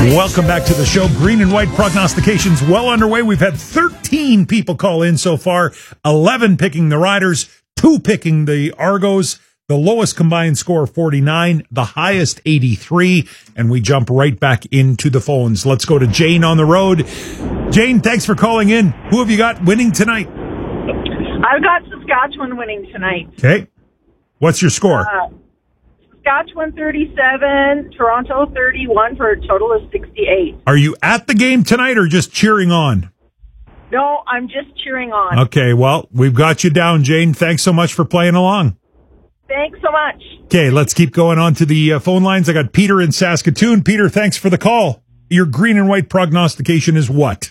Welcome back to the show. Green and white prognostications well underway. We've had 13 people call in so far, 11 picking the Riders, 2 picking the Argos. The lowest combined score, 49, the highest, 83, and we jump right back into the phones. Let's go to Jane on the road. Jane, thanks for calling in. Who have you got winning tonight? I've got Saskatchewan winning tonight. Okay. What's your score? Saskatchewan 37, Toronto 31 for a total of 68. Are you at the game tonight or just cheering on? No, I'm just cheering on. Okay, well, we've got you down, Jane. Thanks so much for playing along. Thanks so much. Okay, let's keep going on to the phone lines. I got Peter in Saskatoon. Peter, thanks for the call. Your green and white prognostication is what?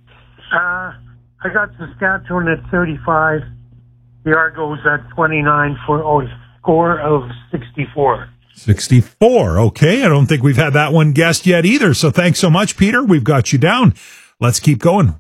I got Saskatchewan at 35. The Argos at 29 for a score of 64. 64. Okay, I don't think we've had that one guessed yet either. So thanks so much, Peter. We've got you down. Let's keep going.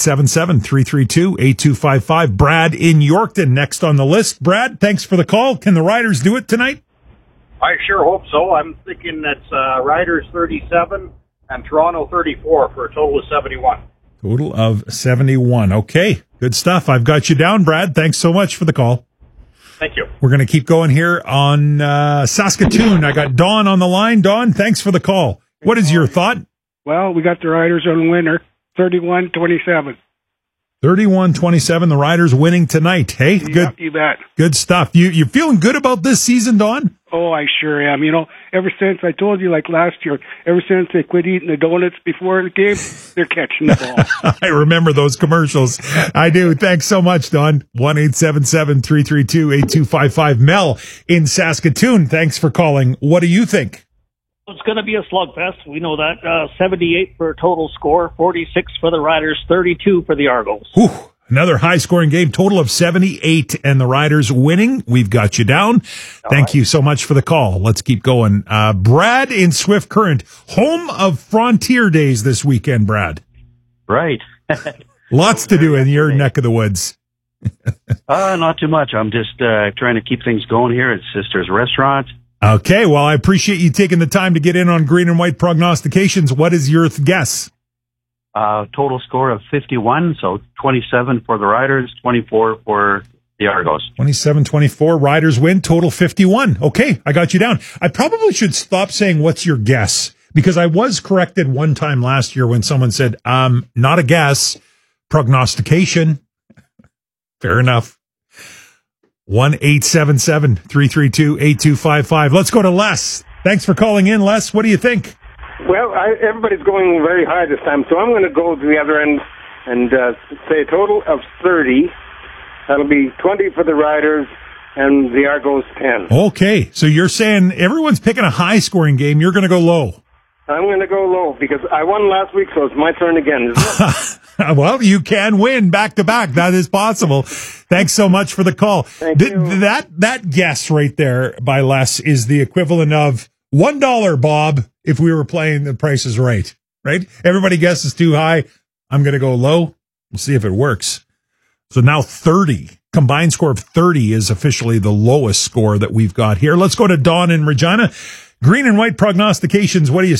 1-877-332-8255. Brad in Yorkton next on the list. Brad, thanks for the call. Can the Riders do it tonight? I sure hope so. I'm thinking that's Riders 37 and Toronto 34 for a total of 71. Total of 71. Okay, good stuff. I've got you down, Brad. Thanks so much for the call. Thank you. We're going to keep going here on Saskatoon. I got Don on the line. Don, thanks for the call. What is your thought? Well, we got the Riders on winner, 31-27. 31-27. The Riders winning tonight. Hey, good. You bet. Good stuff. You feeling good about this season, Don? Oh, I sure am. You know, ever since I told you, like last year, ever since they quit eating the donuts before the game, they're catching the ball. I remember those commercials. I do. Thanks so much, Don. 1-877-332-8255. Mel in Saskatoon. Thanks for calling. What do you think? It's going to be a slugfest. We know that. 78 for a total score, 46 for the Riders, 32 for the Argos. Whew. Another high-scoring game, total of 78, and the Riders winning. We've got you down. Thank you so much for the call. Let's keep going. Brad in Swift Current, home of Frontier Days this weekend, Brad. Right. Lots to do in your neck of the woods. Not too much. I'm just trying to keep things going here at Sister's Restaurant. Okay, well, I appreciate you taking the time to get in on green and white prognostications. What is your guess? Total score of 51, so 27 for the Riders, 24 for the Argos. 27-24, Riders win, total 51. Okay, I got you down. I probably should stop saying what's your guess, because I was corrected one time last year when someone said, not a guess, prognostication. Fair enough. 1-877-332-8255. Let's go to Les. Thanks for calling in, Les. What do you think? Well, everybody's going very high this time, so I'm going to go to the other end and say a total of 30. That'll be 20 for the Riders and the Argos 10. Okay, so you're saying everyone's picking a high-scoring game. You're going to go low. I'm going to go low because I won last week, so it's my turn again, isn't it? Well, you can win back-to-back. That is possible. Thanks so much for the call. Thank you. That guess right there by Les is the equivalent of $1, Bob, if we were playing The Price is Right? Everybody guesses too high. I'm going to go low. We'll see if it works. So now 30. Combined score of 30 is officially the lowest score that we've got here. Let's go to Dawn in Regina. Green and white prognostications. What do you